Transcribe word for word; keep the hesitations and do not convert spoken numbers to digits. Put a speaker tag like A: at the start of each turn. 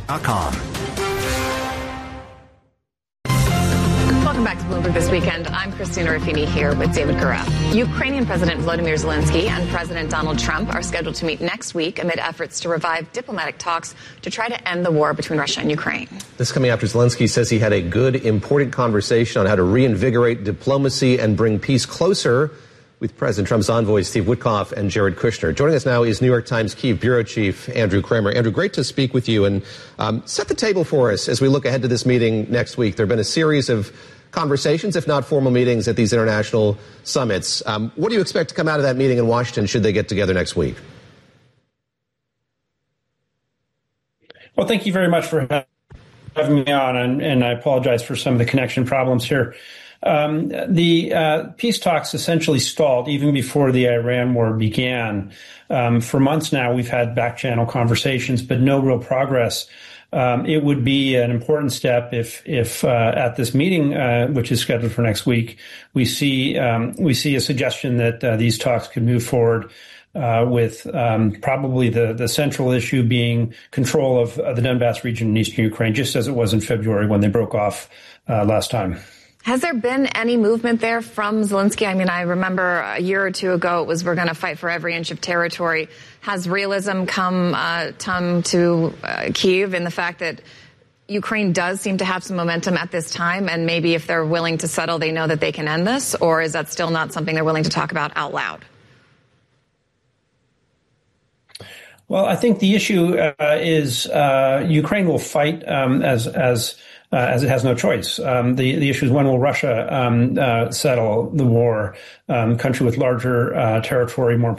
A: dot com.
B: Welcome back to Bloomberg This Weekend. I'm Christina Ruffini here with David Gura. Ukrainian President Volodymyr Zelensky and President Donald Trump are scheduled to meet next week amid efforts to revive diplomatic talks to try to end the war between Russia and Ukraine.
C: This coming after Zelensky says he had a good, important conversation on how to reinvigorate diplomacy and bring peace closer with President Trump's envoys Steve Witkoff and Jared Kushner. Joining us now is New York Times Kyiv Bureau Chief Andrew Kramer. Andrew, great to speak with you, and um, set the table for us as we look ahead to this meeting next week. There have been a series of conversations, if not formal meetings, at these international summits. Um, what do you expect to come out of that meeting in Washington should they get together next week?
D: Well, thank you very much for having me on, and, and I apologize for some of the connection problems here. Um, the uh, peace talks essentially stalled even before the Iran war began. Um, for months now, we've had back-channel conversations, but no real progress. Um, it would be an important step if, if uh, at this meeting, uh, which is scheduled for next week, we see um, we see a suggestion that uh, these talks could move forward. Uh, with um, probably the, the central issue being control of uh, the Donbass region in eastern Ukraine, just as it was in February when they broke off uh, last time.
B: Has there been any movement there from Zelensky? I mean, I remember a year or two ago it was we're going to fight for every inch of territory. Has realism come, uh, come to uh, Kyiv in the fact that Ukraine does seem to have some momentum at this time, and maybe if they're willing to settle, they know that they can end this? Or is that still not something they're willing to talk about out loud?
D: Well, I think the issue uh, is uh, Ukraine will fight um, as as uh, as it has no choice. Um, the the issue is when will Russia um, uh, settle the war? Um, country with larger uh, territory, more